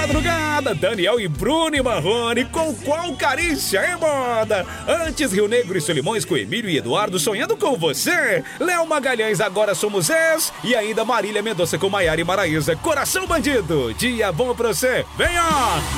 madrugada, Daniel e Bruno e Marrone, com qual carícia, hein, moda? Antes, Rio Negro e Solimões com Emílio e Eduardo sonhando com você. Léo Magalhães, Agora Somos Ex. E ainda Marília Mendonça com Maiara e Maraísa, Coração Bandido. Dia bom pra você, venha!